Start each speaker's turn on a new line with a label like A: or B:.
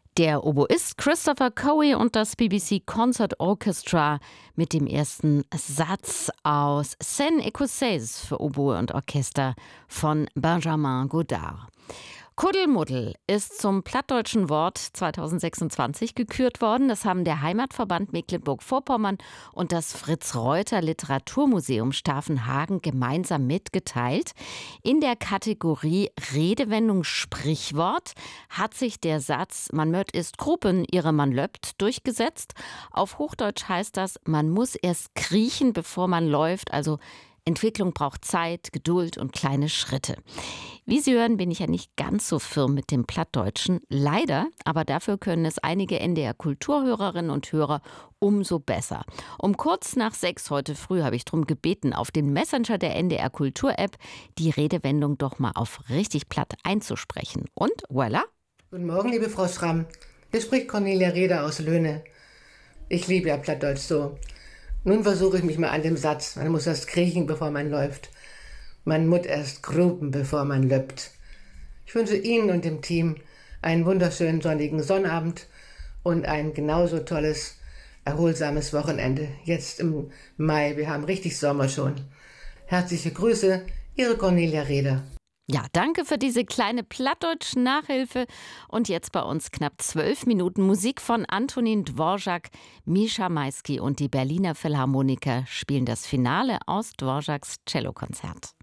A: Der Oboist Christopher Cowie und das BBC Concert Orchestra mit dem ersten Satz aus Scènes Écossaises für Oboe und Orchester von Benjamin Godard. Kuddelmuddel ist zum plattdeutschen Wort 2026 gekürt worden. Das haben der Heimatverband Mecklenburg-Vorpommern und das Fritz-Reuter-Literaturmuseum Stavenhagen gemeinsam mitgeteilt. In der Kategorie Redewendung Sprichwort hat sich der Satz "Man mört ist Gruppen, ihre man löppt" durchgesetzt. Auf Hochdeutsch heißt das, man muss erst kriechen, bevor man läuft, also Entwicklung braucht Zeit, Geduld und kleine Schritte. Wie Sie hören, bin ich ja nicht ganz so firm mit dem Plattdeutschen. Leider, aber dafür können es einige NDR-Kulturhörerinnen und Hörer umso besser. Um kurz nach 6 heute früh habe ich darum gebeten, auf den Messenger der NDR-Kultur-App die Redewendung doch mal auf richtig platt einzusprechen. Und voilà.
B: Guten Morgen, liebe Frau Schramm. Hier spricht Cornelia Reder aus Löhne. Ich liebe ja Plattdeutsch so. Nun versuche ich mich mal an dem Satz. Man muss erst kriechen, bevor man läuft. Man muss erst gruben, bevor man löppt. Ich wünsche Ihnen und dem Team einen wunderschönen sonnigen Sonnabend und ein genauso tolles, erholsames Wochenende. Jetzt im Mai, wir haben richtig Sommer schon. Herzliche Grüße, Ihre Cornelia Reder.
A: Ja, danke für diese kleine Plattdeutsch-Nachhilfe. Und jetzt bei uns knapp 12 Minuten Musik von Antonin Dvorak, Mischa Maisky und die Berliner Philharmoniker spielen das Finale aus Dvoraks Cellokonzert.